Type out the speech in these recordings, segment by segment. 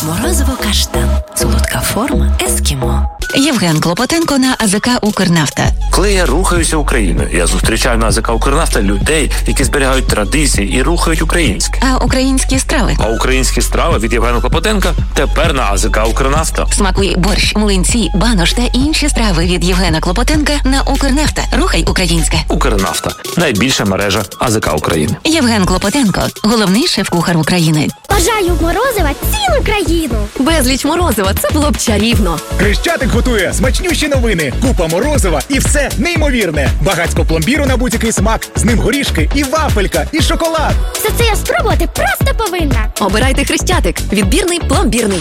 Морозиво каштан. Солодка форма ескімо. Євген Клопотенко на АЗК «Укрнафта». Коли я рухаюся Україною, я зустрічаю на АЗК «Укрнафта» людей, які зберігають традиції і рухають українське. А українські страви? А українські страви від Євгена Клопотенка тепер на АЗК «Укрнафта». Смакуй борщ, млинці, банош та інші страви від Євгена Клопотенка на «Укрнафта». Рухай українське. «Укрнафта» – найбільша мережа АЗК України. Євген Клопотенко – головний шеф-кухар України. Бажаю морозива цілу країну. Безліч морозива, це було б чарівно. Хрещатик готує смачнющі новини. Купа морозива і все неймовірне. Багацько пломбіру на будь-який смак. З ним горішки і вафелька, і шоколад. Все це я спробувати просто повинна. Обирайте Хрещатик. Відбірний, пломбірний.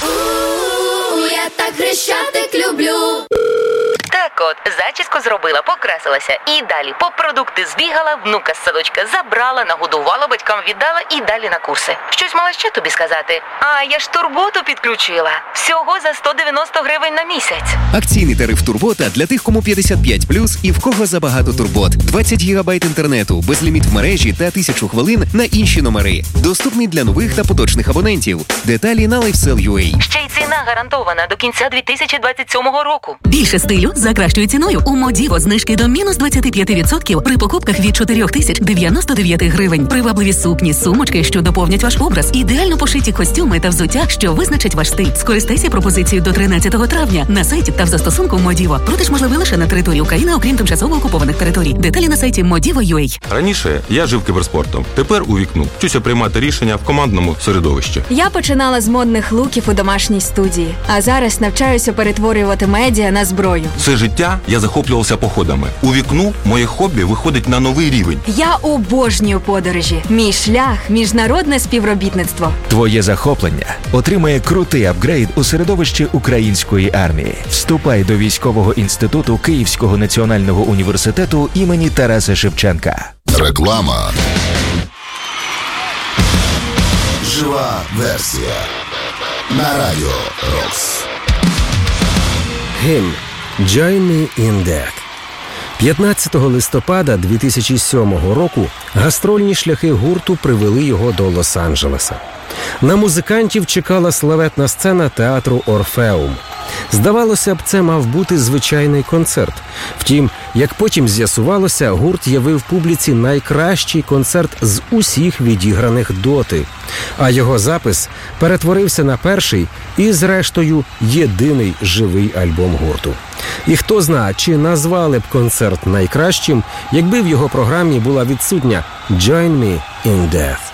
Я так Хрещатик люблю. Так от, зачіску зробила, покрасилася. І далі по продукти збігала, внука з садочка забрала, нагодувала, батькам віддала і далі на курси. Щось мала ще тобі сказати? А, я ж турботу підключила. Всього за 190 гривень на місяць. Акційний тариф «Турбота» для тих, кому 55+, і в кого забагато турбот. 20 гігабайт інтернету, безліміт в мережі та 1000 хвилин на інші номери. Доступний для нових та поточних абонентів. Деталі на LifeSell.ua. Ще й ціна гарантована до кінця 2027 року. Більше стилю за кращою ціною у Модіво. Знижки до мінус 25% при покупках від 4099 гривень. Привабливі сукні, сумочки, що доповнять ваш образ. Ідеально пошиті костюми та взуття, що визначать ваш стиль. Скористайся пропозицією до 13 травня на сайті та в застосунку Модіво. Продаж можливий лише на території України, окрім тимчасово окупованих територій. Деталі на сайті Modivo.ua. Раніше я жив кіберспортом. Тепер у вікну. Вчуся приймати рішення в командному середовищі. Я починала з модних луків у домашній студії, а зараз навчаюся перетворювати медіа на зброю. Все життя я захоплювався походами. У вікну моє хобі виходить на новий рівень. Я обожнюю подорожі. Мій шлях – міжнародне співробітництво. Твоє захоплення отримає крутий апгрейд у середовищі української армії. Вступай до військового інституту Київського національного університету імені Тараса Шевченка. Реклама. Жива версія. На радіо Рокс. Гімн «Join Me in Death». 15 листопада 2007 року гастрольні шляхи гурту привели його до Лос-Анджелеса. На музикантів чекала славетна сцена театру «Орфеум». Здавалося б, це мав бути звичайний концерт. Втім, як потім з'ясувалося, гурт явив публіці найкращий концерт з усіх відіграних доти. А його запис перетворився на перший і, зрештою, єдиний живий альбом гурту. І хто зна, чи назвали б концерт найкращим, якби в його програмі була відсутня «Join Me in Death».